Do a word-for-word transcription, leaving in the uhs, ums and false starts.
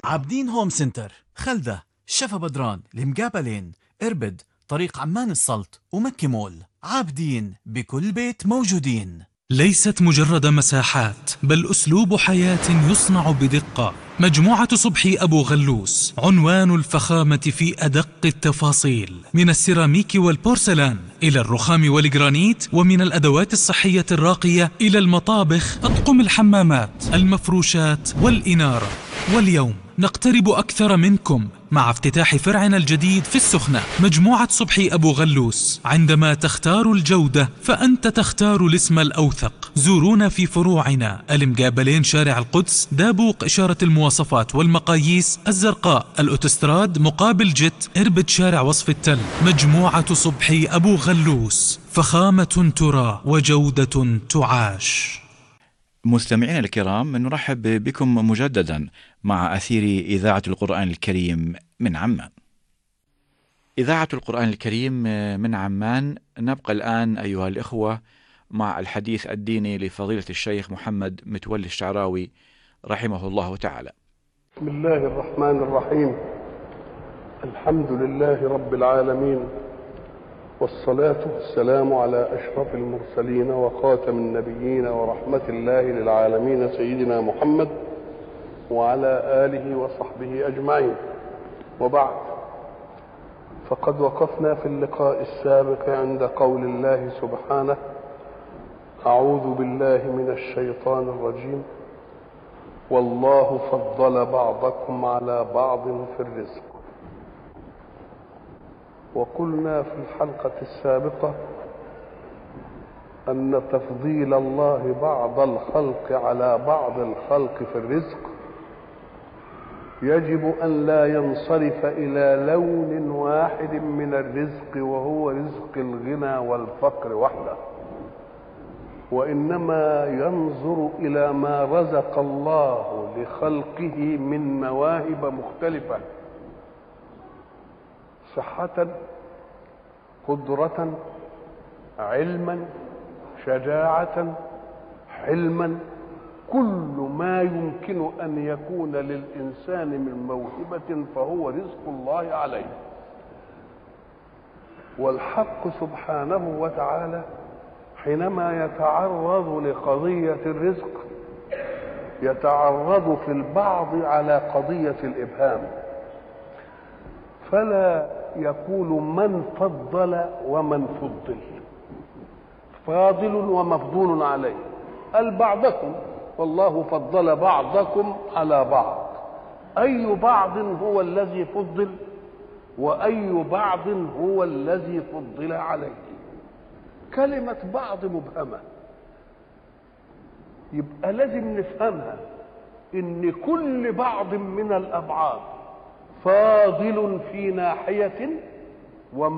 عابدين هوم سنتر، خلدة، شفا بدران، المقابلين، إربد، طريق عمان السلط ومكة مول. عابدين بكل بيت موجودين. ليست مجرد مساحات بل أسلوب حياة يصنع بدقة. مجموعة صبحي أبو غلوس عنوان الفخامة في أدق التفاصيل، من السيراميك والبورسلان إلى الرخام والجرانيت، ومن الأدوات الصحية الراقية إلى المطابخ، أطقم الحمامات، المفروشات والإنارة. واليوم نقترب أكثر منكم مع افتتاح فرعنا الجديد في السخنة. مجموعة صبحي أبو غلوس، عندما تختار الجودة فأنت تختار الاسم الأوثق. زورونا في فروعنا المقابلين شارع القدس، دابوق إشارة المواصفات والمقاييس الزرقاء، الأوتوستراد مقابل جت، إربد شارع وصف التل. مجموعة صبحي أبو غلوس، فخامة ترى وجودة تعاش. مستمعينا الكرام، نرحب بكم مجددا مع أثير إذاعة القرآن الكريم من عمان. إذاعة القرآن الكريم من عمان. نبقى الآن أيها الإخوة مع الحديث الديني لفضيلة الشيخ محمد متولي الشعراوي رحمه الله تعالى. بسم الله الرحمن الرحيم. الحمد لله رب العالمين، والصلاة والسلام على أشرف المرسلين وخاتم النبيين ورحمة الله للعالمين سيدنا محمد وعلى آله وصحبه أجمعين، وبعد، فقد وقفنا في اللقاء السابق عند قول الله سبحانه: أعوذ بالله من الشيطان الرجيم، والله فضل بعضكم على بعض في الرزق. وقلنا في الحلقة السابقة أن تفضيل الله بعض الخلق على بعض الخلق في الرزق يجب أن لا ينصرف إلى لون واحد من الرزق، وهو رزق الغنى والفقر وحده، وإنما ينظر إلى ما رزق الله لخلقه من مواهب مختلفة: صحة، قدرة، علما، شجاعة، حلما، كل ما يمكن أن يكون للإنسان من موهبة فهو رزق الله عليه. والحق سبحانه وتعالى حينما يتعرض لقضية الرزق يتعرض في البعض على قضية الإبهام، فلا يقول من فضل ومن فضل، فاضل ومفضول عليه. قال بعضكم، والله فضل بعضكم على بعض. أي بعض هو الذي فضل وأي بعض هو الذي فضل عليه؟ كلمة بعض مبهمة، يبقى لازم نفهمها إن كل بعض من الأبعاد فاضل في ناحية وما